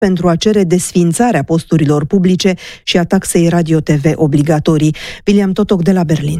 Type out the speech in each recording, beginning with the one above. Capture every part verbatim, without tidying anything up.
pentru a cere desființarea posturilor publice și a taxei radio-T V obligatorii. William Totok de la Berlin.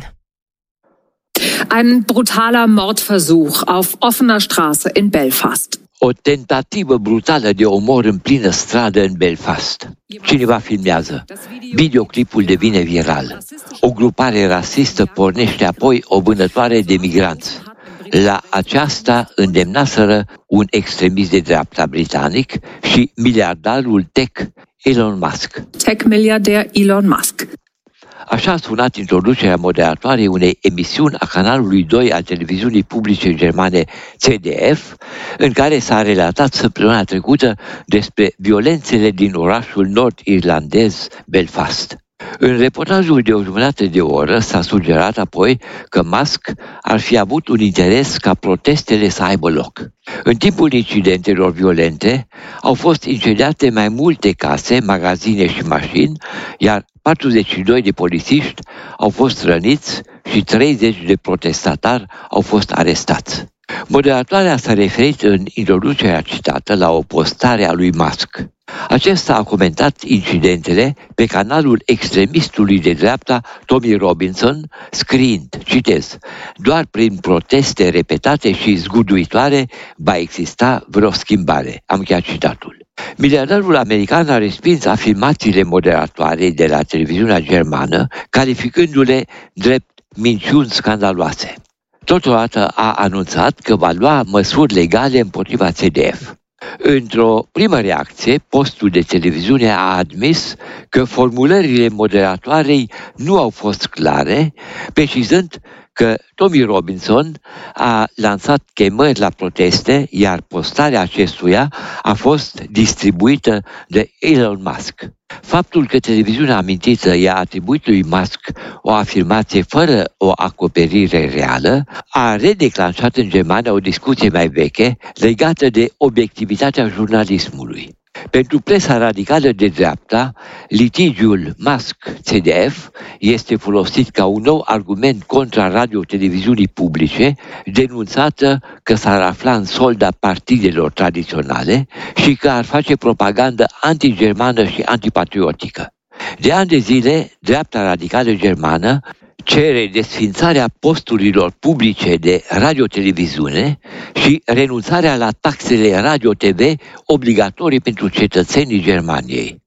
Ein brutaler Mordversuch auf offener Straße in Belfast. O tentativă brutală de omor în plină stradă în Belfast. Cineva filmează. Videoclipul devine viral. O grupare rasistă pornește apoi o vânătoare de migranți. La aceasta îndemnaseră un extremist de dreapta britanic și miliardarul tech Elon Musk. Tech-miliarder Elon Musk. Așa a sunat introducerea moderatoarei unei emisiuni a canalului doi al televiziunii publice germane C D F, în care s-a relatat săptămâna trecută despre violențele din orașul nord-irlandez Belfast. În reportajul de o jumătate de oră s-a sugerat apoi că Musk ar fi avut un interes ca protestele să aibă loc. În timpul incidentelor violente au fost incendiate mai multe case, magazine și mașini, iar patruzeci și doi de polițiști au fost răniți și treizeci de protestatari au fost arestați. Moderatoarea s-a referit în introducerea citată la o postare a lui Musk. Acesta a comentat incidentele pe canalul extremistului de dreapta Tommy Robinson, scriind, citez, doar prin proteste repetate și zguduitoare va exista vreo schimbare. Am încheiat citatul. Miliardarul american a respins afirmațiile moderatoarei de la televiziunea germană, calificându-le drept minciuni scandaloase. Totodată a anunțat că va lua măsuri legale împotriva C D F. Într-o primă reacție, postul de televiziune a admis că formulările moderatoarei nu au fost clare, precizând că Tommy Robinson a lansat chemări la proteste, iar postarea acestuia a fost distribuită de Elon Musk. Faptul că televiziunea amintită i-a atribuit lui Musk o afirmație fără o acoperire reală a redeclanșat în Germania o discuție mai veche legată de obiectivitatea jurnalismului. Pentru presa radicală de dreapta, litigiul Musk-C D F este folosit ca un nou argument contra radio-televiziunii publice, denunțată că s-ar afla în solda partidelor tradiționale și că ar face propagandă antigermană și antipatriotică. De ani de zile, dreapta radicală germană cere desfințarea posturilor publice de radio-televiziune și renunțarea la taxele radio-T V obligatorii pentru cetățenii Germaniei.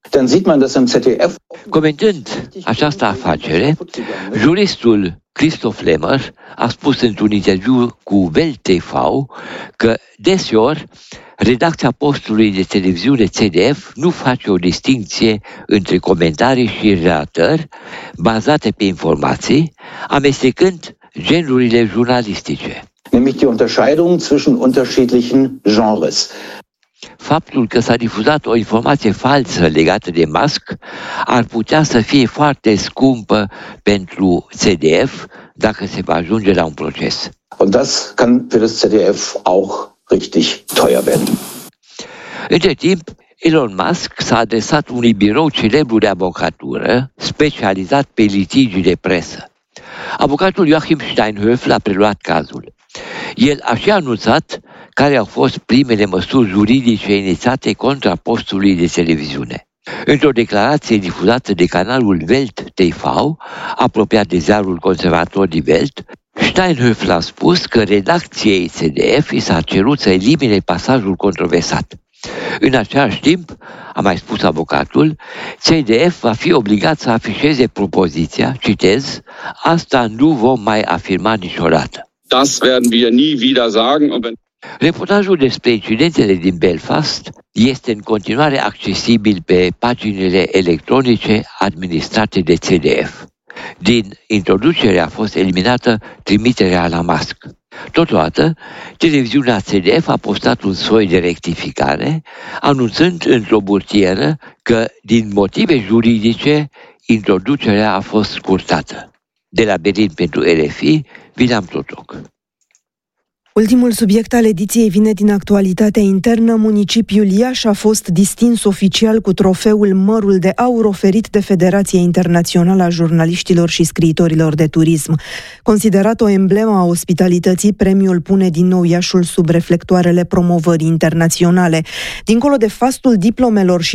Comentând această afacere, juristul Christoph Lemmer a spus într-un interviu cu Welt T V că deseori redacția postului de televiziune C D F nu face o distinție între comentarii și relatări bazate pe informații, amestecând genurile jurnalistice. Nämlich die Unterscheidung zwischen unterschiedlichen genres. Faptul că s-a difuzat o informație falsă legată de Musk ar putea să fie foarte scumpă pentru C D F dacă se va ajunge la un proces. Und das kann für das C D F auch richtig teuer werden. Între timp, Elon Musk s-a adresat unui birou celebru de avocatură specializat pe litigii de presă. Avocatul Joachim Steinhöfel a preluat cazul. El a și anunțat care au fost primele măsuri juridice inițiate contra postului de televiziune. Într-o declarație difuzată de canalul Welt T V, apropiat de ziarul conservator Die Welt, Steinhöfel a spus că redacției C D F i s-a cerut să elimine pasajul controversat. În același timp, a mai spus avocatul, C D F va fi obligat să afișeze propoziția, citez, asta nu vom mai afirma niciodată. Das werden wir nie wieder sagen. Reportajul despre incidentele din Belfast este în continuare accesibil pe paginile electronice administrate de C D F. Din introducere a fost eliminată trimiterea la Musk. Totodată, televiziunea C D F a postat un soi de rectificare, anunțând într-o burtieră că, din motive juridice, introducerea a fost scurtată. De la Berlin pentru R F I, William Totok. Ultimul subiect al ediției vine din actualitatea internă. Municipiul Iași a fost distins oficial cu trofeul Mărul de Aur oferit de Federația Internațională a Jurnaliștilor și Scriitorilor de Turism. Considerat o emblemă a ospitalității, premiul pune din nou Iașul sub reflectoarele promovării internaționale. Dincolo de fastul diplomelor și